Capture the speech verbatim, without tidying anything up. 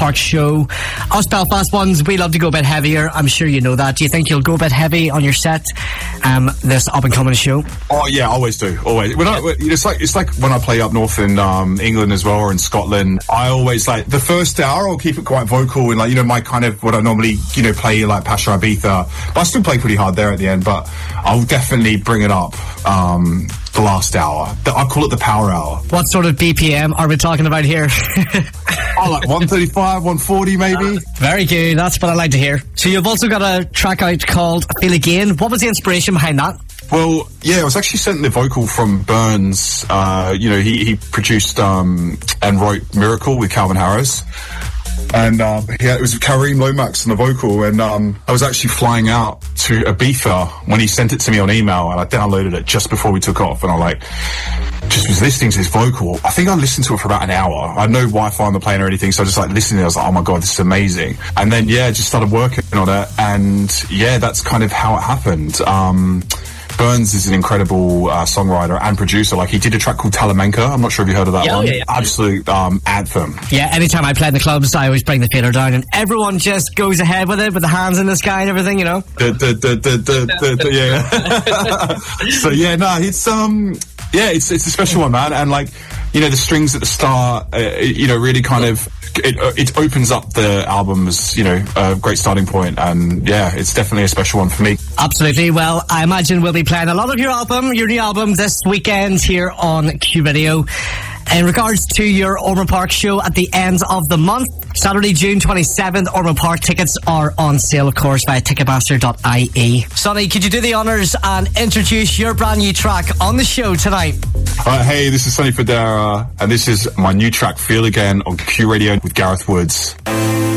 Park show. Us Belfast ones, we love to go a bit heavier. I'm sure you know that. Do you think you'll go a bit heavy on your set um, this up-and-coming show? Oh, yeah, I always do. Always. When I, it's like it's like when I play up north in um, England as well, or in Scotland. I always, like, the first hour, I'll keep it quite vocal and, like, you know, my kind of, what I normally, you know, play, like, Pasha Ibiza. But I still play pretty hard there at the end, but I'll definitely bring it up um, the last hour. I call it the power hour. What sort of B P M are we talking about here? Oh, like one thirty-five, one forty maybe. Very good, that's what I like to hear. So you've also got a track out called Feel Again. What was the inspiration behind that? Well, yeah, I was actually sent the vocal from Burns. Uh, you know, he, he produced um, and wrote Miracle with Calvin Harris. And um, yeah, it was Kareem Lomax on the vocal, and um, I was actually flying out to Ibiza when he sent it to me on email, and I downloaded it just before we took off, and I like just was listening to his vocal. I think I listened to it for about an hour. I had no Wi-Fi on the plane or anything, so I just like listening. I was like, oh my god, this is amazing. And then yeah, just started working on it, and yeah, that's kind of how it happened. Um, Burns is an incredible uh, songwriter and producer. Like, he did a track called Talamanca. I'm not sure if you heard of that yeah, one. Yeah, yeah. Absolute um, anthem. Yeah, anytime I play in the clubs, I always bring the fader down, and everyone just goes ahead with it, with the hands in the sky and everything, you know. The, the, the, the, the, the, yeah. So yeah, no, it's um, yeah, it's it's a special one, man. And like, you know, the strings at the start, uh, you know, really kind of. It, it opens up the album as, you know, a great starting point, and yeah, it's definitely a special one for me. Absolutely. Well, I imagine we'll be playing a lot of your album, your new album, this weekend here on Q Radio. In regards to your Ormond Park show at the end of the month, Saturday, June twenty-seventh, Ormond Park tickets are on sale, of course, via ticketmaster dot I E. Sonny, could you do the honours and introduce your brand new track on the show tonight? Uh, hey, this is Sonny Fodera, and this is my new track, Feel Again, on Q Radio with Gareth Woods.